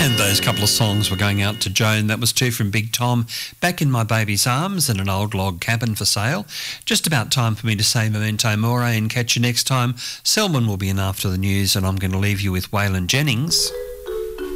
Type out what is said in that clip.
And those couple of songs were going out to Joan. That was two from Big Tom, Back in My Baby's Arms and An Old Log Cabin for Sale. Just about time for me to say memento mori and catch you next time. Selwyn will be in after the news and I'm going to leave you with Waylon Jennings.